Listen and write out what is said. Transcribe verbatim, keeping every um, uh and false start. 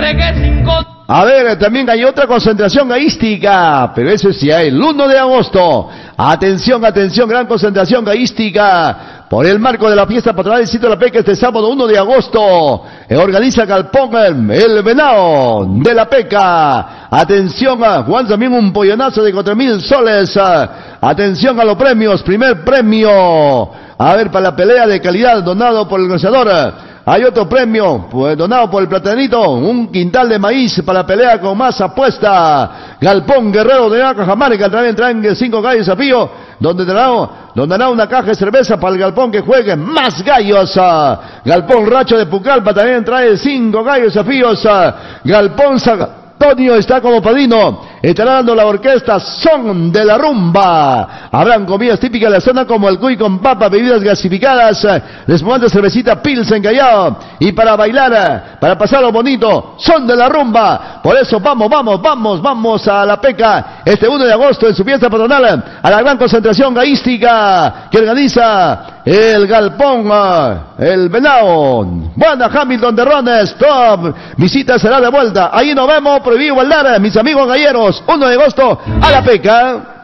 entregué cinco... A ver, también hay otra concentración gaística, pero eso sí hay el uno de agosto. Atención, atención, gran concentración gaística por el marco de la fiesta patronal del Distrito de La Peca este sábado uno de agosto. Organiza Galpón El Venado de La Peca. Atención, Juan, también un pollonazo de cuatro mil soles. Atención a los premios, primer premio. A ver, para la pelea de calidad donado por el organizador. Hay otro premio, pues donado por el Platanito, un quintal de maíz para la pelea con más apuesta. Galpón Guerrero de Cajamarca también traen cinco gallos desafío, donde dará, donde dará una caja de cerveza para el Galpón que juegue más gallos. Galpón Racho de Pucallpa también trae cinco gallos desafíos. Galpón Antonio está como padrino, estará dando la orquesta Son de la Rumba. Habrán comidas típicas de la zona como el cuy con papa, bebidas gasificadas, espumante, cervecita, Pilsen Callao. Y para bailar, para pasarlo bonito, Son de la Rumba. Por eso vamos, vamos, vamos, vamos a La Peca este uno de agosto en su fiesta patronal, a la gran concentración gaística que organiza el Galpón El Venado. Buena Hamilton de Rones, top. Visita será de vuelta. Ahí nos vemos, prohibido bailar, mis amigos galleros. uno de agosto a La Peca.